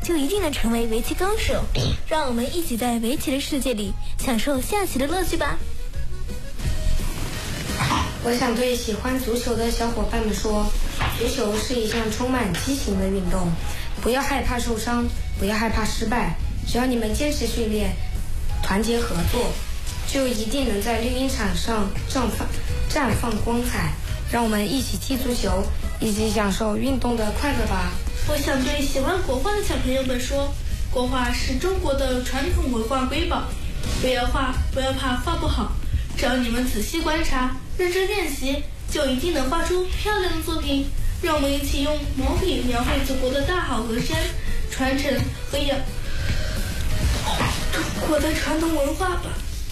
就一定能成为围棋高手。让我们一起在围棋的世界里享受下棋的乐趣吧。 我想对喜欢足球的小伙伴们说，足球是一项充满激情的运动，不要害怕受伤，不要害怕失败，只要你们坚持训练，团结合作，就一定能在绿茵场上绽放光彩。让我们一起踢足球，一起享受运动的快乐吧。 我想对喜欢国画的小朋友们说，国画是中国的传统文化瑰宝，不要怕画不好，只要你们仔细观察，认真练习，就一定能画出漂亮的作品。让我们一起用毛笔描绘祖国的大好河山，传承和中国的传统文化吧。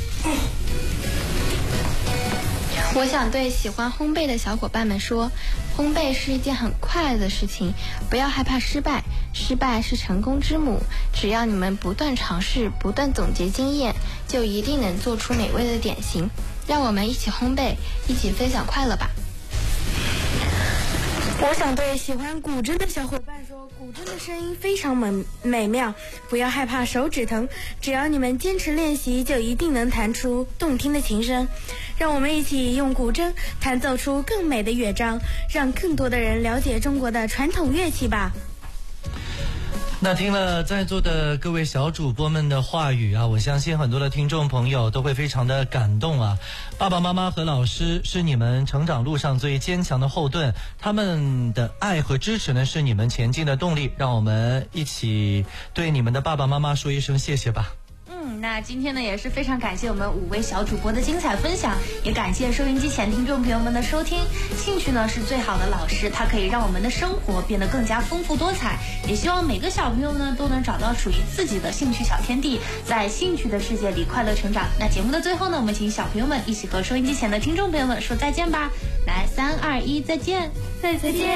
我想对喜欢烘焙的小伙伴们说，烘焙是一件很快乐的事情，不要害怕失败，失败是成功之母。只要你们不断尝试，不断总结经验，就一定能做出美味的点心。让我们一起烘焙，一起分享快乐吧。 我想对喜欢古筝的小伙伴说，古筝的声音非常美妙，不要害怕手指疼，只要你们坚持练习，就一定能弹出动听的琴声。让我们一起用古筝弹奏出更美的乐章，让更多的人了解中国的传统乐器吧。 那听了在座的各位小主播们的话语啊，我相信很多的听众朋友都会非常的感动啊。爸爸妈妈和老师是你们成长路上最坚强的后盾，他们的爱和支持呢是你们前进的动力。让我们一起对你们的爸爸妈妈说一声谢谢吧。 那今天呢也是非常感谢我们5位小主播的精彩分享，也感谢收音机前听众朋友们的收听。兴趣呢是最好的老师，它可以让我们的生活变得更加丰富多彩。也希望每个小朋友呢都能找到属于自己的兴趣小天地，在兴趣的世界里快乐成长。那节目的最后呢，我们请小朋友们一起和收音机前的听众朋友们说再见吧。来，3、2、1，再见， 再见。